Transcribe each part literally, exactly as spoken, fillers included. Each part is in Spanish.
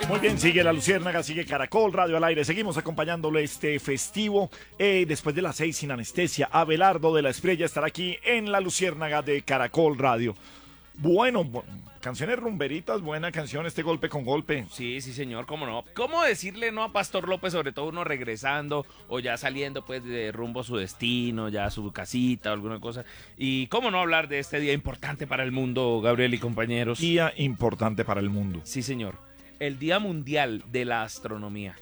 Muy bien, sigue La Luciérnaga, sigue Caracol Radio al aire. Seguimos acompañándole este festivo. Eh, después de las seis sin anestesia, Abelardo de la Espriella estará aquí en La Luciérnaga de Caracol Radio. Bueno, bu- canciones rumberitas, buena canción, este golpe con golpe. Sí, sí, señor, cómo no. ¿Cómo decirle no a Pastor López, sobre todo uno regresando o ya saliendo pues de rumbo a su destino, ya a su casita o alguna cosa? Y cómo no hablar de este día importante para el mundo, Gabriel y compañeros. Día importante para el mundo. Sí, señor. El Día Mundial de la Astronomía.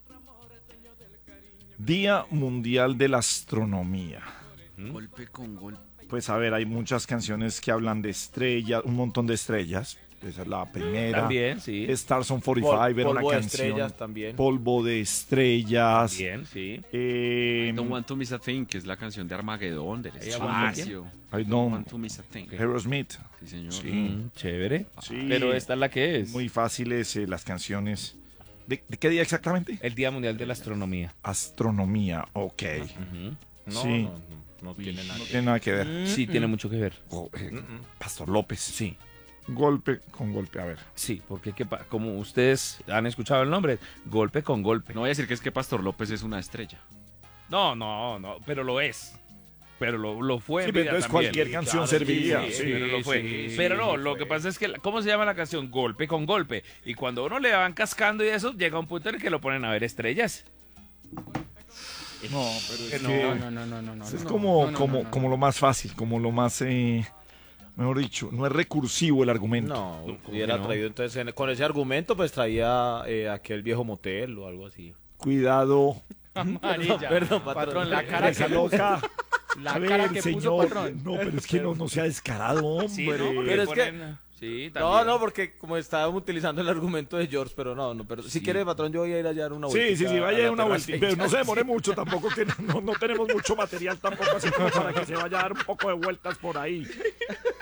Día Mundial de la Astronomía. Golpe con golpe. Pues a ver, hay muchas canciones que hablan de estrellas, un montón de estrellas. Esa es la primera. También, sí. Stars on Pol- cuarenta y cinco era una polvo de canción. estrellas también. Polvo de estrellas. Bien, sí. Eh, Don't Want to Miss a Thing, que es la canción de Armagedón, del Ella espacio. I Don't don't- Want to Miss a Thing. Aerosmith. Sí, señor. Sí. Mm, chévere. Sí. Pero esta es la que es. Muy fáciles eh, las canciones. ¿De, de qué día exactamente? El Día Mundial de la Astronomía. Astronomía, ok. Ujú. No, Sí. no, no, no tiene nada. No tiene nada que ver. Sí, tiene mucho que ver. Go- eh, Pastor López. Sí. Golpe con golpe, a ver. Sí, porque ¿qué pa- como ustedes han escuchado el nombre, golpe con golpe. No voy a decir que es que Pastor López es una estrella. No, no, no, pero lo es. Pero lo, lo fue. Sí, en pero vida entonces también. cualquier canción serviría. Sí, Sí, pero lo fue. sí, pero sí, no, sí lo fue. que pasa es que, la- ¿cómo se llama la canción? Golpe con golpe. Y cuando uno le van cascando y eso, llega un punto en el que lo ponen a ver estrellas. No, pero es Que que no, no, no, no, no, no. es no, como, no, no, como, no, no. como lo más fácil, como lo más, eh, mejor dicho, no es recursivo el argumento. No, ¿Cómo hubiera que no? traído entonces en- con ese argumento pues traía eh, aquel viejo motel o algo así. Cuidado. Amarilla. Perdón, patrón. Patrón, la cara Esa que loca. La A ver, cara que señor. puso patrón. No, pero es que no, no sea descarado, hombre. Sí, ¿no? Porque Pero es que- ponen- Sí, No, también. no, porque como estaba utilizando el argumento de George, pero no, no, pero si quiere, patrón, yo voy a ir allá a dar una vuelta. Sí, sí, sí, vaya a una vuelta. Pero no se demore mucho tampoco, que no, no tenemos mucho material tampoco así como para que se vaya a dar un poco de vueltas por ahí.